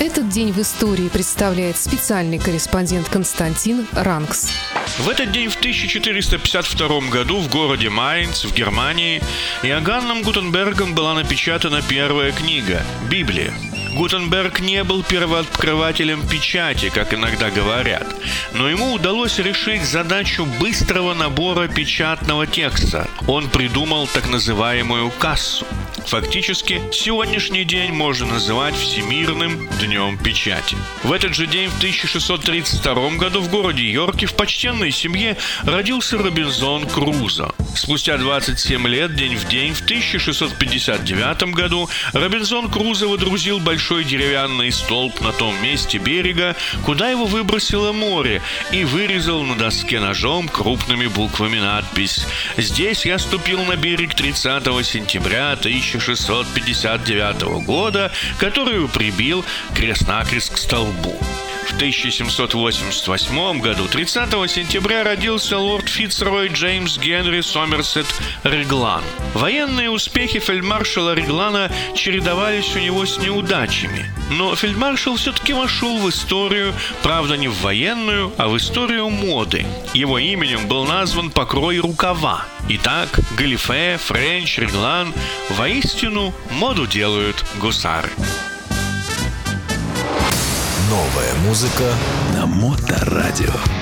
Этот день в истории представляет специальный корреспондент Константин Ранкс. В этот день в 1452 году в городе Майнц в Германии Иоганном Гутенбергом была напечатана первая книга – Библия. Гутенберг не был первооткрывателем печати, как иногда говорят, но ему удалось решить задачу быстрого набора печатного текста. Он придумал так называемую кассу. Фактически, сегодняшний день можно называть Всемирным днем печати. В этот же день, в 1632 году, в городе Йорке в почтенной семье родился Робинзон Крузо. Спустя 27 лет, день в день, в 1659 году, Робинзон Крузо водрузил большой деревянный столб на том месте берега, куда его выбросило море, и вырезал на доске ножом крупными буквами надпись: «Здесь я ступил на берег 30 сентября 1659 года, которую прибил крест-накрест к столбу». В 1788 году, 30 сентября, родился лорд Фицрой Джеймс Генри Сомерсет Реглан. Военные успехи фельдмаршала Реглана чередовались у него с неудачами. Но фельдмаршал все-таки вошел в историю, правда, не в военную, а в историю моды. Его именем был назван покрой рукава. Итак, галифе, френч, Реглан – воистину моду делают гусары. Новая музыка на Моторадио.